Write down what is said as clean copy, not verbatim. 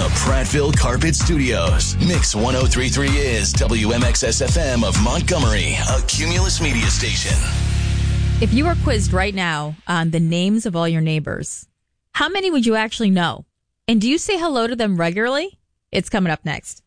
the Prattville Carpet Studios. Mix 103.3 is WMXS FM of Montgomery, a Cumulus media station. If you were quizzed right now on the names of all your neighbors, how many would you actually know? And do you say hello to them regularly? It's coming up next.